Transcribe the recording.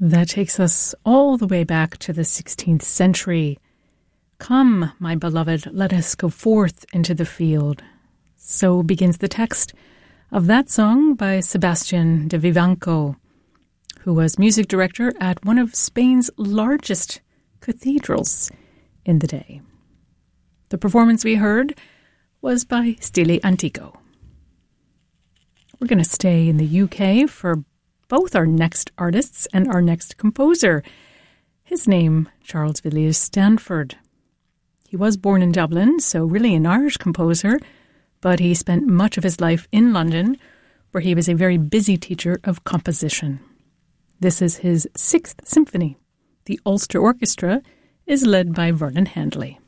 That takes us all the way back to the 16th century. Come, my beloved, let us go forth into the field. So begins the text of that song by Sebastian de Vivanco, who was music director at one of Spain's largest cathedrals in the day. The performance we heard was by Stile Antico. We're going to stay in the UK for both our next artists and our next composer. His name, Charles Villiers Stanford. He was born in Dublin, so really an Irish composer, but he spent much of his life in London, where he was a very busy teacher of composition. This is his 6th symphony. The Ulster Orchestra is led by Vernon Handley.